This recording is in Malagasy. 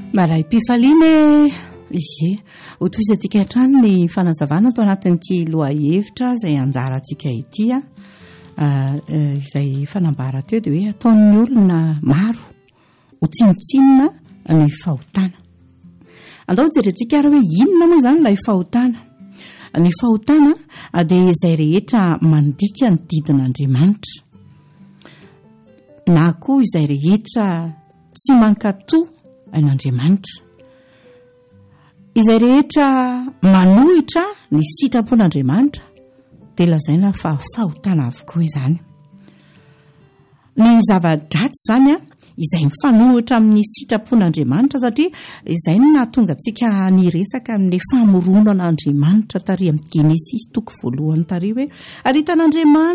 Maray-pifaliana izy ho toisantsika hatrany ny fanazavana to anatin'ity loha-hevitra izay anjarantsika ity izay fanambara teo dia hoe ataon'ny olona maro ho tsinotsinona ny fahotana. Andao jerentsika ary hoe inona moa izany ilay fahotana? Ny fahotana dia izay rehetra mandika ny didin'Andriamanitra na koa izay rehetra tsy mankatoa ain'Andriamanitra, izay rehetra manohitra ny sitrapon'Andriamanitra dia lazaina fa fahotana avokoa izany. Ny zava-dratsy izany izay mifanohitra amin'ny sitrapon'Andriamanitra, satria izay no nahatonga antsika niresaka amin'ny famoronan'Andriamanitra tary amin'ny Genesisy toko 1 tary hoe aritan'Andriamanitra